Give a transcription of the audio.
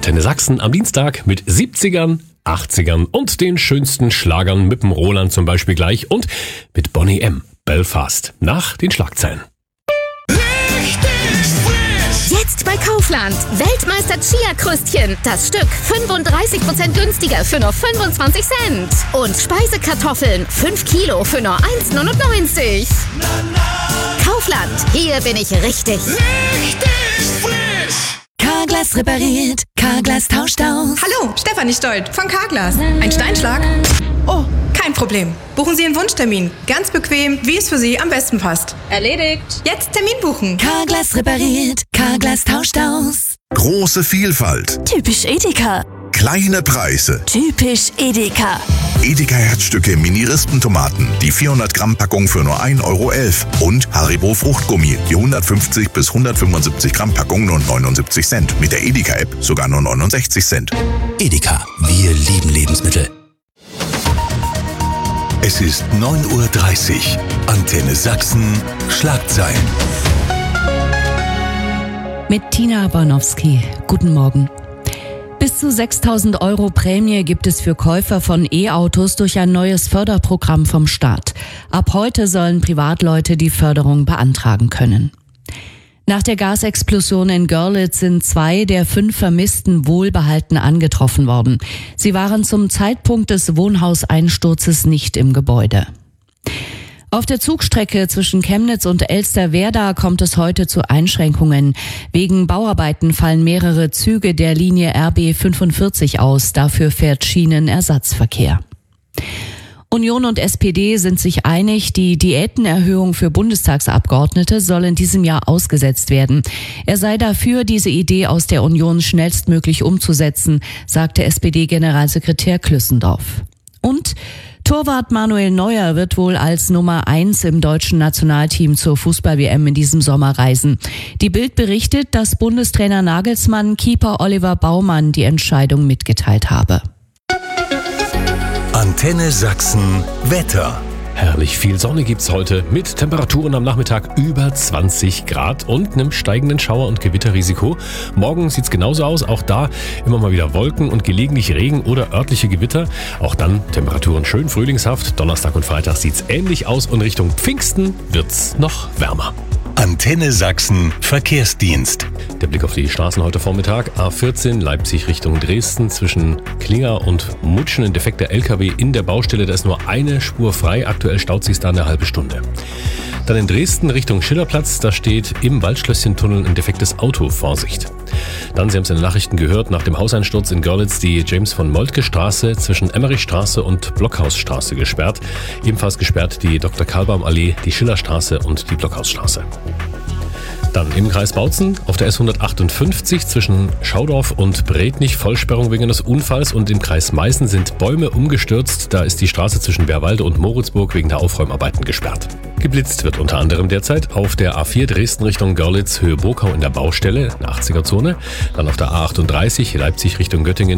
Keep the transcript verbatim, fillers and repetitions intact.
Antenne Sachsen am Dienstag mit siebzigern, achtzigern und den schönsten Schlagern mit dem Roland zum Beispiel gleich und mit Boney M. Belfast nach den Schlagzeilen. Jetzt bei Kaufland. Weltmeister Chia-Krüstchen. Das Stück fünfunddreißig Prozent günstiger für nur fünfundzwanzig Cent. Und Speisekartoffeln fünf Kilo für nur eins neunundneunzig. Kaufland. Hier bin ich richtig. Richtig frisch. Carglass repariert. Carglass tauscht aus. Hallo, Stefanie Stolt von Carglass. Ein Steinschlag? Oh, kein Problem. Buchen Sie Ihren Wunschtermin. Ganz bequem, wie es für Sie am besten passt. Erledigt. Jetzt Termin buchen. Carglass repariert. Carglass tauscht aus. Große Vielfalt. Typisch Edeka. Kleine Preise. Typisch Edeka. Edeka Herzstücke Mini-Rispentomaten. Die vierhundert Gramm Packung für nur ein Euro elf. Und Haribo Fruchtgummi. Die hundertfünfzig bis hundertfünfundsiebzig Gramm Packung nur neunundsiebzig Cent. Mit der Edeka-App sogar nur neunundsechzig Cent. Edeka. Wir lieben Lebensmittel. Es ist neun Uhr dreißig. Antenne Sachsen. Schlagzeilen. Mit Tina Bornowski. Guten Morgen. Bis zu sechstausend Euro Prämie gibt es für Käufer von E-Autos durch ein neues Förderprogramm vom Staat. Ab heute sollen Privatleute die Förderung beantragen können. Nach der Gasexplosion in Görlitz sind zwei der fünf Vermissten wohlbehalten angetroffen worden. Sie waren zum Zeitpunkt des Wohnhauseinsturzes nicht im Gebäude. Auf der Zugstrecke zwischen Chemnitz und Elsterwerda kommt es heute zu Einschränkungen. Wegen Bauarbeiten fallen mehrere Züge der Linie R B fünfundvierzig aus. Dafür fährt Schienenersatzverkehr. Union und S P D sind sich einig, die Diätenerhöhung für Bundestagsabgeordnete soll in diesem Jahr ausgesetzt werden. Er sei dafür, diese Idee aus der Union schnellstmöglich umzusetzen, sagte S P D-Generalsekretär Klüssendorf. Und Torwart Manuel Neuer wird wohl als Nummer eins im deutschen Nationalteam zur Fußball-W M in diesem Sommer reisen. Die Bild berichtet, dass Bundestrainer Nagelsmann Keeper Oliver Baumann die Entscheidung mitgeteilt habe. Antenne Sachsen Wetter. Herrlich viel Sonne gibt's heute mit Temperaturen am Nachmittag über zwanzig Grad und einem steigenden Schauer- und Gewitterrisiko. Morgen sieht's genauso aus, auch da immer mal wieder Wolken und gelegentlich Regen oder örtliche Gewitter. Auch dann Temperaturen schön frühlingshaft. Donnerstag und Freitag sieht's ähnlich aus und Richtung Pfingsten wird's noch wärmer. Antenne Sachsen Verkehrsdienst. Der Blick auf die Straßen heute Vormittag. A vierzehn Leipzig Richtung Dresden zwischen Klinger und Mutschen. Ein defekter L K W in der Baustelle. Da ist nur eine Spur frei. Aktuell staut sich da eine halbe Stunde. Dann in Dresden Richtung Schillerplatz. Da steht im Waldschlösschen-Tunnel ein defektes Auto. Vorsicht. Dann, Sie haben es in den Nachrichten gehört, nach dem Hauseinsturz in Görlitz die James-von-Moltke-Straße zwischen Emmerichstraße und Blockhausstraße gesperrt. Ebenfalls gesperrt die Doktor Karlbaum-Allee, die Schillerstraße und die Blockhausstraße. Dann im Kreis Bautzen auf der S hundertachtundfünfzig zwischen Schaudorf und Brednich Vollsperrung wegen eines Unfalls und im Kreis Meißen sind Bäume umgestürzt. Da ist die Straße zwischen Bärwalde und Moritzburg wegen der Aufräumarbeiten gesperrt. Geblitzt wird unter anderem derzeit auf der A vier Dresden Richtung Görlitz Höhe Burkau in der Baustelle, in der achtziger Zone. Dann auf der A achtunddreißig Leipzig Richtung Göttingen